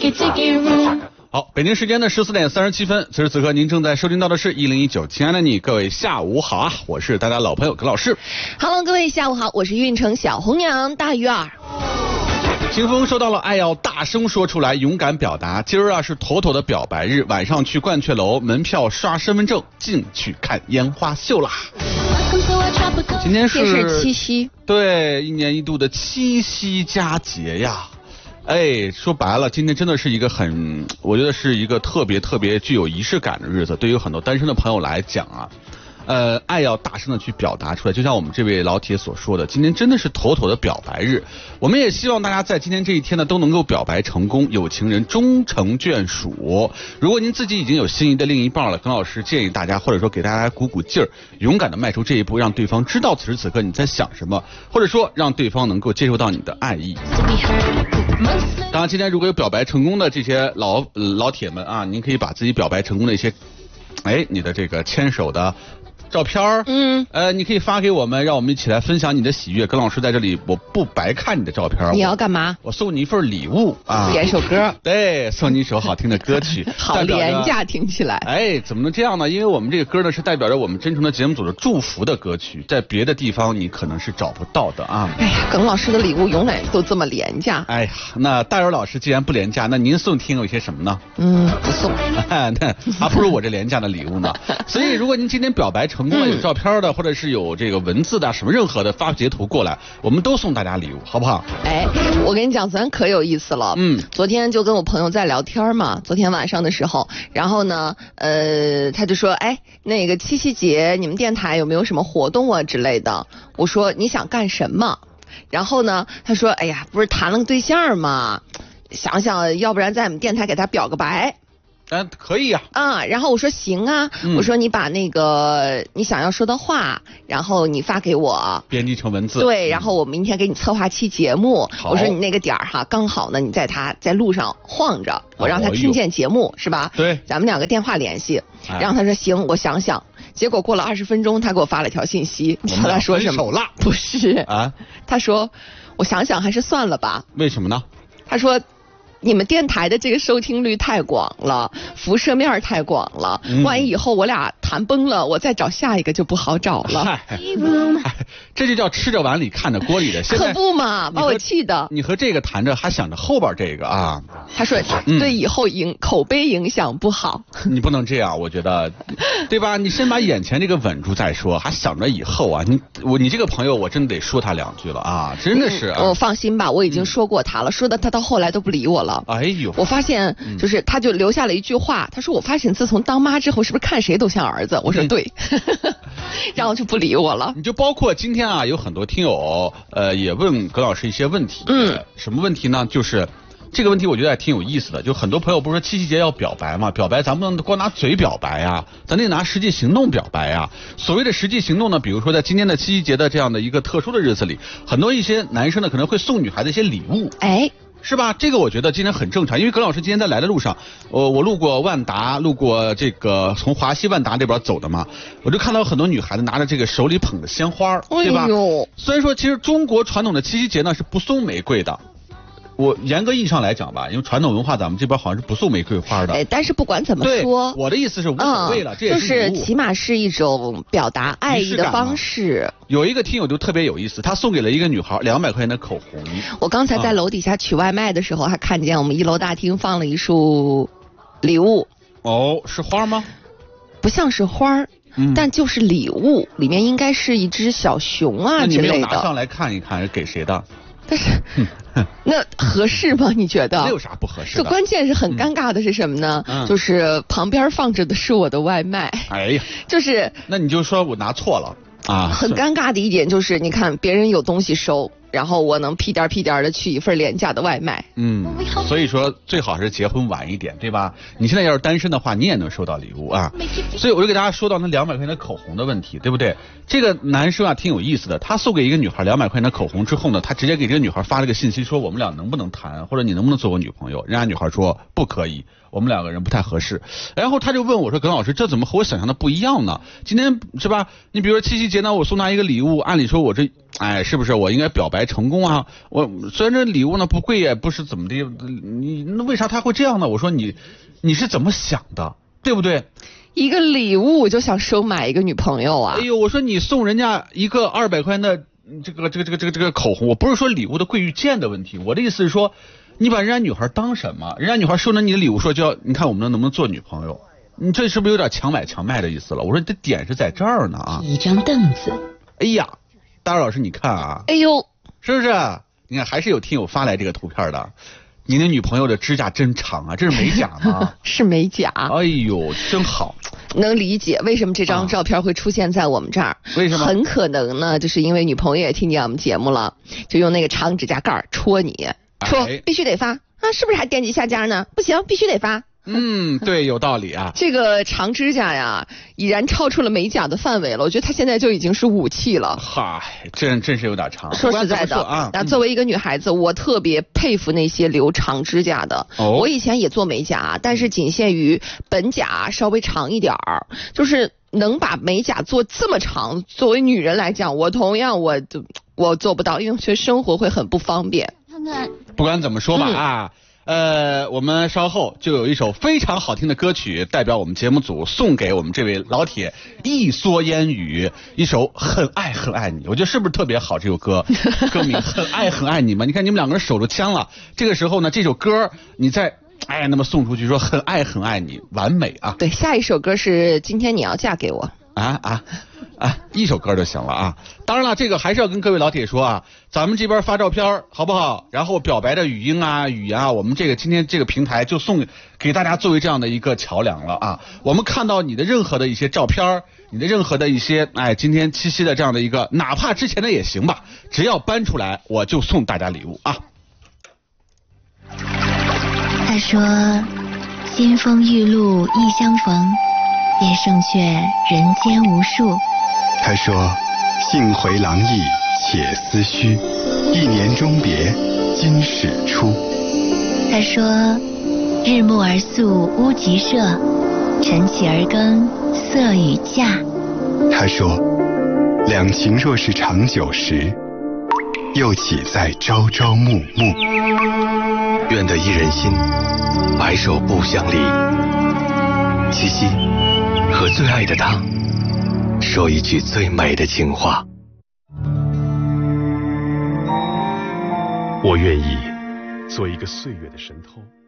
好，北京时间的14点37分，此时此刻您正在收听到的是1019，亲爱的你，各位下午好啊，我是大家老朋友葛老师。 Hello， 各位下午好，我是运城小红娘大鱼儿。 清风收到了爱要大声说出来，勇敢表达。今儿啊是妥妥的表白日，晚上去鹳雀楼，门票刷身份证，进去看烟花秀啦。今天是七夕， 对，一年一度的七夕佳节呀。哎，说白了，今天真的是一个我觉得是一个特别具有仪式感的日子。对于很多单身的朋友来讲啊，爱要大声的去表达出来。就像我们这位老铁所说的，今天真的是妥妥的表白日。我们也希望大家在今天这一天呢，都能够表白成功，有情人终成眷属。如果您自己已经有心仪的另一半了，耿老师建议大家，或者说给大家鼓鼓劲儿，勇敢的迈出这一步，让对方知道此时此刻你在想什么，或者说让对方能够接受到你的爱意。当然，今天如果有表白成功的这些老铁们啊，您可以把自己表白成功的一些，你的这个牵手的照片你可以发给我们，让我们一起来分享你的喜悦。耿老师在这里，我不白看你的照片。 你要干嘛？ 我送你一份礼物啊， 点首歌。 对，送你一首好听的歌曲。 好廉价，听起来。 怎么能这样呢？因为我们这个歌呢是代表着我们真诚的节目组的祝福的歌曲，在别的地方你可能是找不到的啊。 耿老师的礼物永远都这么廉价。 那大友老师既然不廉价，那您送听友一些什么呢？ 不送。 那还不如我这廉价的礼物呢。所以，如果您今天表白成功了，有照片的，或者是有这个文字的，什么任何的发截图过来，我们都送大家礼物，好不好？ 我跟你讲，昨天可有意思了。昨天就跟我朋友在聊天嘛，昨天晚上的时候，然后呢，他就说，那个七夕节你们电台有没有什么活动啊之类的？我说你想干什么？然后呢，他说，不是谈了个对象嘛，想想要不然在我们电台给他表个白。 可以啊。 然后我说行啊，我说你把那个你想要说的话，然后你发给我， 编辑成文字。 对，然后我明天给你策划期节目。我说你那个点儿哈，刚好呢，你在路上晃着，我让他听见节目，是吧？ 对， 咱们两个电话联系。然后他说行，我想想。结果过了20分钟，他给我发了条信息，你知道他说什么？ 分手了？ 不是他说我想想还是算了吧。 为什么呢？ 他说，你们电台的这个收听率太广了，辐射面太广了，万一以后我俩谈崩了，我再找下一个就不好找了。 这就叫吃着碗里看着锅里的。 可不嘛，把我气的。 你和这个谈着，还想着后边这个啊？ 他说对以后口碑影响不好。 你不能这样，我觉得，对吧？你先把眼前这个稳住再说，还想着以后啊？你这个朋友，我真得说他2句了啊！真的是我放心吧，我已经说过他了，说的他到后来都不理我了。我发现就是他就留下了一句话，他说我发现自从当妈之后，是不是看谁都像儿子？我说对，然后就不理我了。 你就包括今天啊，有很多听友也问葛老师一些问题。什么问题呢？就是这个问题我觉得还挺有意思的。就很多朋友不是说七夕节要表白吗？表白咱不能光拿嘴表白啊，咱得拿实际行动表白啊。所谓的实际行动呢，比如说在今天的七夕节的这样的一个特殊的日子里，很多一些男生呢可能会送女孩子一些礼物。是吧？这个我觉得今天很正常，因为葛老师今天在来的路上，我路过万达，路过这个从华西万达这边走的嘛，我就看到很多女孩子拿着这个手里捧着鲜花，对吧？虽然说其实中国传统的七夕节呢是不送玫瑰的。我严格意义上来讲吧，因为传统文化咱们这边好像是不送玫瑰花的。 但是不管怎么说， 我的意思是无所谓了，这也是起码是一种表达爱意的方式。 有一个听友就特别有意思，他送给了一个女孩200块钱的口红。 我刚才在楼底下取外卖的时候，还看见我们1楼大厅放了一束礼物。 是花吗？ 不像是花但就是礼物，里面应该是一只小熊啊之类的。 那你没有拿上来看一看，是给谁的？ 但是那合适吗？你觉得？ 没有啥不合适的。 就关键是很尴尬的是什么呢？就是旁边放着的是我的外卖。就是那你就说我拿错了啊。 很尴尬的一点就是，你看别人有东西收，然后我能屁颠屁颠的取一份廉价的外卖。 所以说最好是结婚晚一点，对吧？你现在要是单身的话，你也能收到礼物啊。所以我就给大家说到那200块钱的口红的问题，对不对？这个男生啊挺有意思的，他送给一个女孩200块钱的口红之后呢，他直接给这个女孩发了个信息说我们俩能不能谈，或者你能不能做我女朋友？人家女孩说不可以，我们2个人不太合适。然后他就问我说，耿老师，这怎么和我想象的不一样呢？今天是吧？你比如说七夕节呢，我送他一个礼物，按理说我这是不是我应该表白白成功啊。我虽然这礼物呢不贵也不是怎么的，你那为啥他会这样呢？我说你是怎么想的，对不对？ 一个礼物就想收买一个女朋友啊？ 哎呦，我说你送人家一个200块钱的这个口红，我不是说礼物的贵与贱的问题，我的意思是说，你把人家女孩当什么？人家女孩收了你的礼物，说就要你看我们能不能做女朋友？你这是不是有点强买强卖的意思了？我说你的点是在这儿呢啊！ 一张凳子。 哎呀，大老师你看啊， 哎呦， 是不是？你看还是有听友发来这个图片的。你的女朋友的指甲真长啊，这是美甲吗？ 是美甲。 哎呦，真好。 能理解为什么这张照片会出现在我们这儿。 为什么？ 很可能呢，就是因为女朋友也听见我们节目了，就用那个长指甲盖戳你，说必须得发啊，是不是还惦记下家呢？不行，必须得发。 对，有道理啊。 这个长指甲呀，已然超出了美甲的范围了。我觉得它现在就已经是武器了。 嗨，真是有点长。 说实在的啊，那作为一个女孩子，我特别佩服那些留长指甲的。我以前也做美甲，但是仅限于本甲稍微长一点儿，就是能把美甲做这么长。作为女人来讲，我同样我做不到，因为觉得生活会很不方便。 看看， 不管怎么说吧啊。我们稍后就有一首非常好听的歌曲代表我们节目组送给我们这位老铁一蓑烟雨，一首很爱很爱你。我觉得是不是特别好？这首歌歌名很爱很爱你嘛。你看你们两个人手着枪了，这个时候呢，这首歌你再那么送出去说很爱很爱你，完美啊。 对，下一首歌是今天你要嫁给我。 一首歌就行了啊。当然了，这个还是要跟各位老铁说啊，咱们这边发照片好不好？然后表白的语音啊、语言啊，我们今天这个平台就送给大家作为这样的一个桥梁了啊。我们看到你的任何的一些照片，你的任何的一些今天七夕的这样的一个，哪怕之前的也行吧，只要搬出来，我就送大家礼物啊。 他说：“新风玉露一相逢，夜胜却人间无数。” 他说：“幸回廊意且思绪，一年终别今始出。” 他说：“日暮而宿屋集社，晨起而更色与嫁。” 他说：“两情若是长久时，又岂在朝朝暮暮。” 愿得一人心，白首不相离。七夕，和最爱的他说一句最美的情话。 我愿意做一个岁月的神偷。